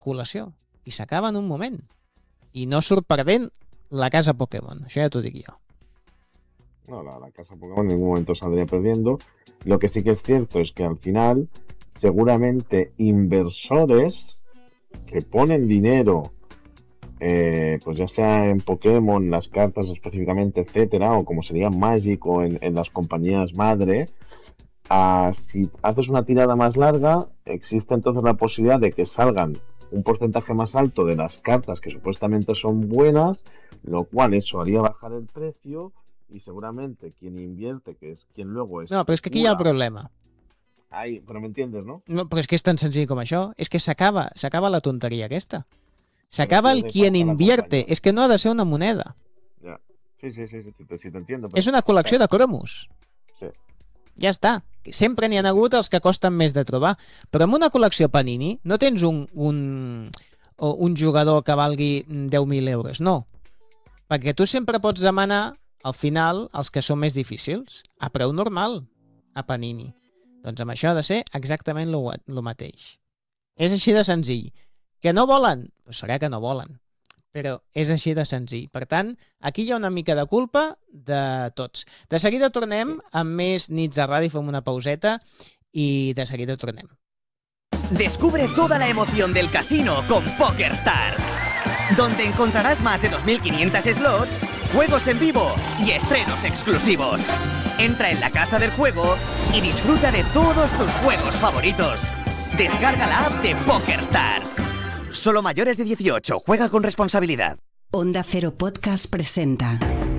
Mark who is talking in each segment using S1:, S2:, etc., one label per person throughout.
S1: col·lació. I s'acaba en un moment. I no surt perdent la casa Pokémon. Això ja t'ho dic jo.
S2: No, la casa Pokémon en ningún momento saldría perdiendo. Lo que sí que es cierto es que al final, seguramente inversores que ponen dinero, pues ya sea en Pokémon, las cartas específicamente, etcétera, o como sería Magic o en las compañías madre, si haces una tirada más larga, existe entonces la posibilidad de que salgan un porcentaje más alto de las cartas que supuestamente son buenas, lo cual eso haría bajar el precio y seguramente quien invierte, que es quien luego es...
S1: No, però és que aquí hi ha el problema.
S2: Ai, però m'entiendes, no?
S1: No, però és que és tan senzill com això. És que s'acaba la tonteria aquesta. S'acaba el quien invierte. És que no ha de ser una moneda.
S2: Ja. Sí, te entiendo.
S1: És una col·lecció de cromos.
S2: Sí.
S1: Ja està. Sempre n'hi ha hagut els que costen més de trobar. Però en una col·lecció Panini no tens un jugador que valgui 10.000 euros, no. Perquè tu sempre pots demanar, al final, els que són més difícils, a preu normal, a Panini. Doncs amb això ha de ser exactament el mateix. És així de senzill. Que no volen? Doncs serà que no volen. Però és així de senzill. Per tant, aquí hi ha una mica de culpa de tots. De seguida tornem amb més nits de ràdio, fem una pauseta y de seguida tornem.
S3: Descubre toda la emoción del casino con PokerStars, donde encontrarás más de 2.500 slots, juegos en vivo y estrenos exclusivos. Entra en la casa del juego y disfruta de todos tus juegos favoritos. Descarga la app de PokerStars. Solo mayores de 18. Juega con responsabilidad.
S4: Onda Cero Podcast presenta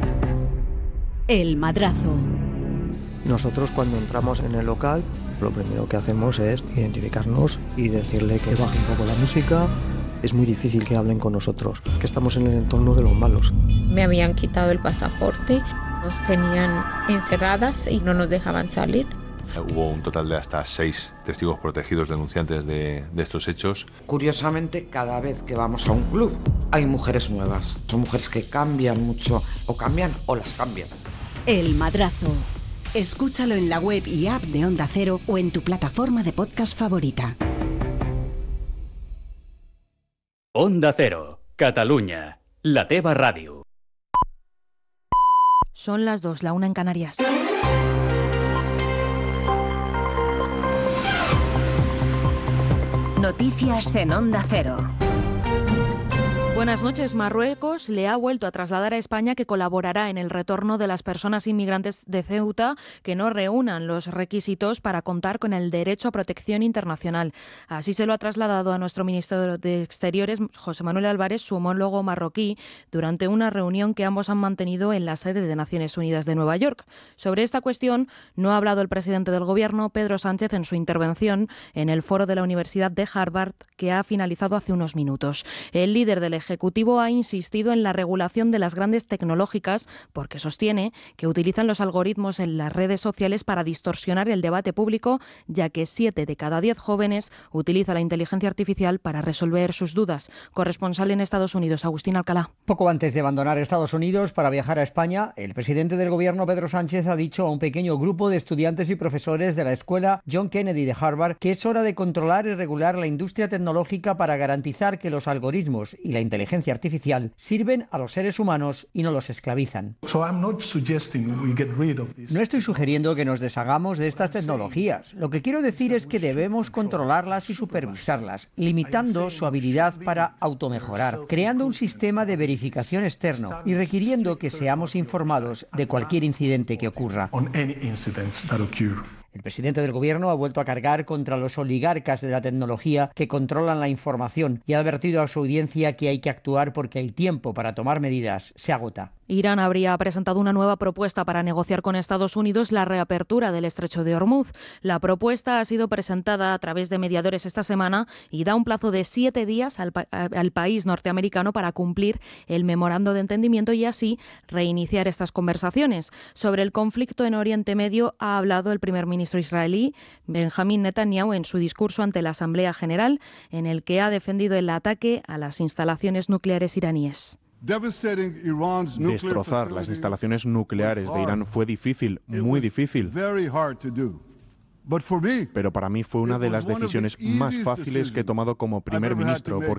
S4: El Madrazo.
S5: Nosotros cuando entramos en el local, lo primero que hacemos es identificarnos y decirle que baje un poco la música. Es muy difícil que hablen con nosotros, que estamos en el entorno de los malos.
S6: Me habían quitado el pasaporte, nos tenían encerradas y no nos dejaban salir.
S7: Hubo un total de hasta 6 testigos protegidos denunciantes de estos hechos.
S8: Curiosamente, cada vez que vamos a un club hay mujeres nuevas. Son mujeres que cambian mucho, o cambian o las cambian.
S4: El Madrazo. Escúchalo en la web y app de Onda Cero o en tu plataforma de podcast favorita.
S9: Onda Cero, Catalunya, la teva ràdio.
S10: Son las 2, la 1 en Canarias.
S4: Noticias en Onda Cero.
S10: Buenas noches. Marruecos le ha vuelto a trasladar a España que colaborará en el retorno de las personas inmigrantes de Ceuta que no reúnan los requisitos para contar con el derecho a protección internacional. Así se lo ha trasladado a nuestro ministro de Exteriores, José Manuel Álvarez, su homólogo marroquí, durante una reunión que ambos han mantenido en la sede de Naciones Unidas de Nueva York. Sobre esta cuestión no ha hablado el presidente del Gobierno, Pedro Sánchez, en su intervención en el foro de la Universidad de Harvard, que ha finalizado hace unos minutos. El líder del Ejecutivo ha insistido en la regulación de las grandes tecnológicas porque sostiene que utilizan los algoritmos en las redes sociales para distorsionar el debate público, ya que 7 de cada 10 jóvenes utiliza la inteligencia artificial para resolver sus dudas. Corresponsal en Estados Unidos, Agustín Alcalá.
S11: Poco antes de abandonar Estados Unidos para viajar a España, el presidente del Gobierno, Pedro Sánchez, ha dicho a un pequeño grupo de estudiantes y profesores de la escuela John Kennedy de Harvard que es hora de controlar y regular la industria tecnológica para garantizar que los algoritmos y la inteligencia artificial sirven a los seres humanos y no los esclavizan. No estoy sugiriendo que nos deshagamos de estas tecnologías. Lo que quiero decir es que debemos controlarlas y supervisarlas, limitando su habilidad para automejorar, creando un sistema de verificación externo y requiriendo que seamos informados de cualquier incidente que ocurra. El presidente del Gobierno ha vuelto a cargar contra los oligarcas de la tecnología que controlan la información y ha advertido a su audiencia que hay que actuar porque el tiempo para tomar medidas se agota.
S10: Irán habría presentado una nueva propuesta para negociar con Estados Unidos la reapertura del estrecho de Hormuz. La propuesta ha sido presentada a través de mediadores esta semana y da un plazo de 7 días al país norteamericano para cumplir el memorando de entendimiento y así reiniciar estas conversaciones. Sobre el conflicto en Oriente Medio ha hablado el primer ministro israelí, Benjamín Netanyahu, en su discurso ante la Asamblea General, en el que ha defendido el ataque a las instalaciones nucleares iraníes.
S12: Destrozar las instalaciones nucleares de Irán fue difícil, muy difícil. Pero para mí fue una de las decisiones más fáciles que he tomado como primer ministro,